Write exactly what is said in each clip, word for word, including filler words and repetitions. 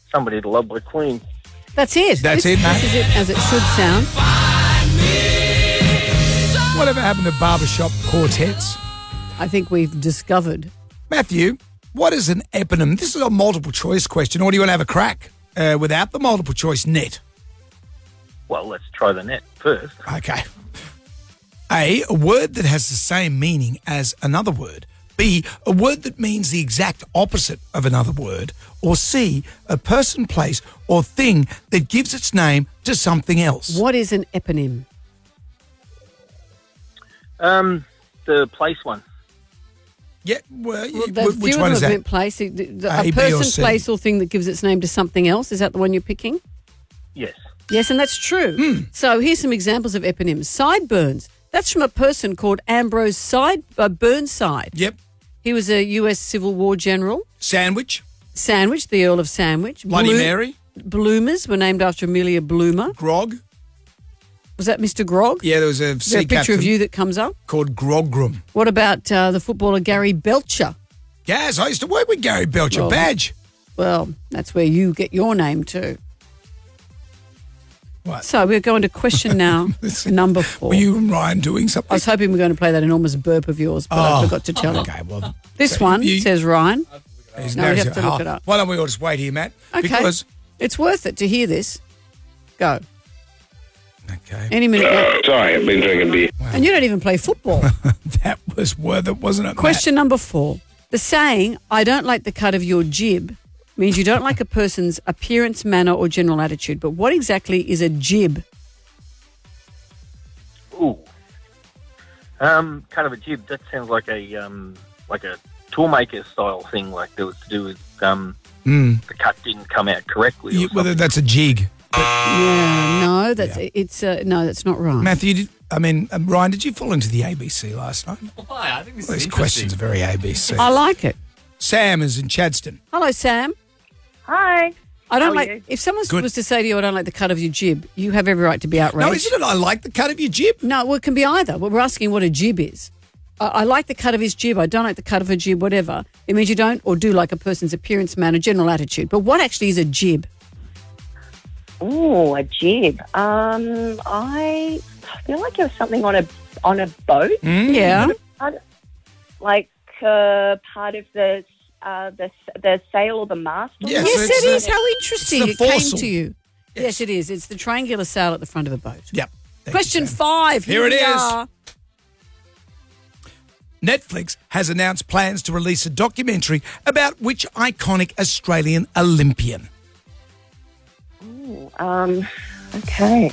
somebody to love the Queen. That's it. That's this, it, mate. This is it as it should sound. Whatever happened to barbershop quartets? I think we've discovered. Matthew, what is an eponym? This is a multiple choice question, or do you want to have a crack uh, without the multiple choice net? Well, let's try the net first. Okay. A, a word that has the same meaning as another word. B, a word that means the exact opposite of another word. Or C, a person, place, or thing that gives its name to something else. What is an eponym? Um, the place one. Yeah, well, Well, wh- there's which few one of is them that? in place. A, the- A, a B, or person, C? place, or thing that gives its name to something else. Is that the one you're picking? Yes. Yes, and that's true. Hmm. So here's some examples of eponyms. Sideburns. That's from a person called Ambrose Side, uh, Burnside. Yep. He was a U S Civil War general. Sandwich. Sandwich, the Earl of Sandwich. Bloody Blue- Mary. Bloomers were named after Amelia Bloomer. Grog. Was that Mister Grog? Yeah, there was a Is there sea a picture captain of you that comes up? called Grogram. What about uh, the footballer Gary Belcher? Yes, I used to work with Gary Belcher. Oh. Badge. Well, that's where you get your name too. What? So we're going to question now number four. Were you and Ryan doing I something? was hoping we were going to play that enormous burp of yours, but I Oh, forgot to tell you. Okay, well. This so one you- says Ryan. He's No, now we have said, to look "Oh, it up." Why don't we all just wait here, Matt? Okay. Because. It's worth it to hear this. Go. Okay. Any minute now. Sorry, I've been drinking beer. And you don't even play football. That was worth it, wasn't it, Matt? Question number four. The saying, I don't like the cut of your jib, means you don't like a person's appearance, manner, or general attitude. But what exactly is a jib? Ooh. Um, kind of a jib. That sounds like a um, like a toolmaker style thing. Like there was to do with um, Mm. the cut didn't come out correctly. Or You, whether something. that's a jig. Yeah, no, that's Yeah. it's uh, no, that's not right. Matthew, did, I mean, um, Ryan, did you fall into the A B C last night? Why? I think this Well, is these interesting. questions are very A B C. I like it. Sam is in Chadston. Hello, Sam. Hi. I don't How are like you? if someone Good. was to say to you, "I don't like the cut of your jib." You have every right to be outraged. No, isn't it? I like the cut of your jib. No, well, it can be either. Well, we're asking what a jib is. I, I like the cut of his jib. I don't like the cut of a jib. Whatever. It means you don't or do like a person's appearance, manner, general attitude. But what actually is a jib? Oh, a jib. Um, I feel like it was something on a on a boat, Mm. Yeah. like uh, part of the uh, the the sail or the mast. Or Yes. Yes, so it it's is. the- How interesting it's it the came foresail. to you. Yes. it is. It's the triangular sail at the front of a boat. Yep. Thank you, Question Sam. five. Here Here, it we is. are. Netflix has announced plans to release a documentary about which iconic Australian Olympian. Um. Okay.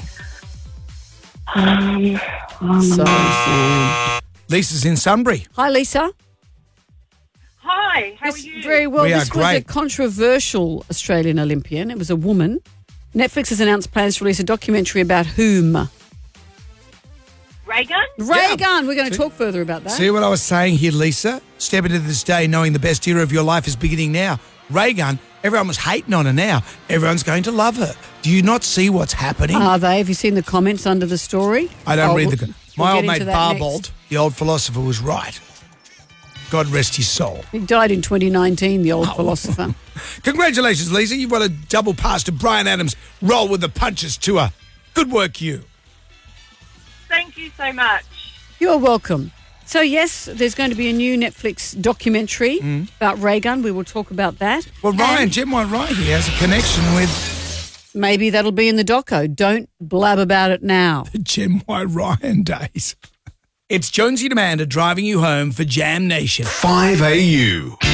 Um. um, So, Sam. Lisa's in Sunbury. Hi, Lisa. Hi. How Yes, Very well. We are this was a great. controversial Australian Olympian. It was a woman. Netflix has announced plans to release a documentary about whom? Reagan? Ray Gunn. We're going to See- talk further about that. See what I was saying here, Lisa? Step into this day knowing the best era of your life is beginning now. Reagan, everyone was hating on her now. Everyone's going to love her. Do you not see what's happening? Are they? Have you seen the comments under the story? I don't Oh, read we'll- the... we'll My get old into mate that next. Barbold, the old philosopher, was right. God rest his soul. He died in twenty nineteen, the old Oh. philosopher. Congratulations, Lisa. You've won a double pass to Brian Adams' Roll with the Punches tour. Good work, you. Thank you so much. You're welcome. So, yes, there's going to be a new Netflix documentary about Reagan. We will talk about that. Well, Ryan, And Jim White Ryan here has a connection with maybe that'll be in the doco. Don't blab about it now. the Jim White Ryan days. It's Jonesy and Amanda driving you home for Jam Nation. five A U.